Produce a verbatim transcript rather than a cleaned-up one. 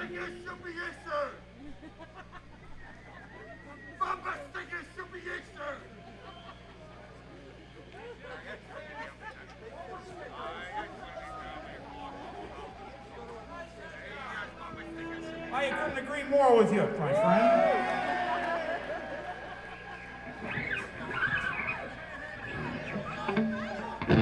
I couldn't agree more with you, my friend.